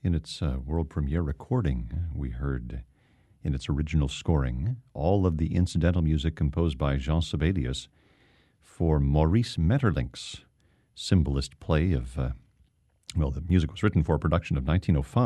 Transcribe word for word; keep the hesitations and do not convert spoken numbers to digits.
In its uh, world premiere recording, we heard in its original scoring all of the incidental music composed by Jean Sibelius for Maurice Maeterlinck's symbolist play of, uh, well, the music was written for a production of nineteen oh five.